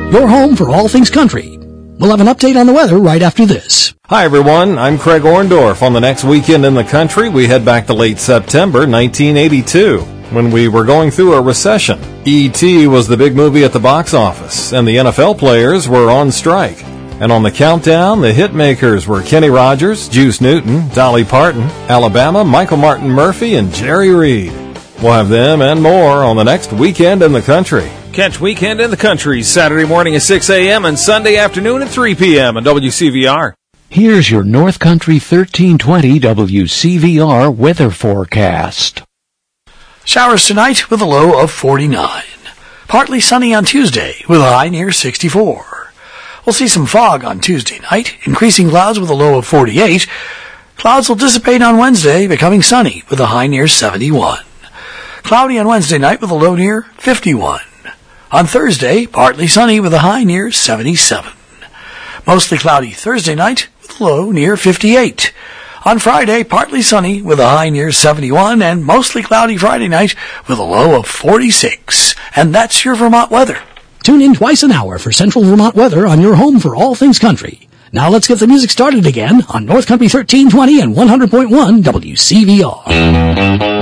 your home for all things country. We'll have an update on the weather right after this. Hi, everyone. I'm Craig Orndorff. On the next weekend in the country, we head back to late September 1982, when we were going through a recession. E.T. was the big movie at the box office, and the NFL players were on strike. And on the countdown, the hit makers were Kenny Rogers, Juice Newton, Dolly Parton, Alabama, Michael Martin Murphy, and Jerry Reed. We'll have them and more on the next Weekend in the Country. Catch Weekend in the Country Saturday morning at 6 a.m. and Sunday afternoon at 3 p.m. on WCVR. Here's your North Country 1320 WCVR weather forecast. Showers tonight with a low of 49. Partly sunny on Tuesday with a high near 64. We'll see some fog on Tuesday night, increasing clouds with a low of 48. Clouds will dissipate on Wednesday, becoming sunny with a high near 71. Cloudy on Wednesday night with a low near 51. On Thursday, partly sunny with a high near 77. Mostly cloudy Thursday night with a low near 58. On Friday, partly sunny with a high near 71, and mostly cloudy Friday night with a low of 46. And that's your Vermont weather. Tune in twice an hour for Central Vermont weather on your home for all things country. Now let's get the music started again on North Country 1320 and 100.1 WCVR.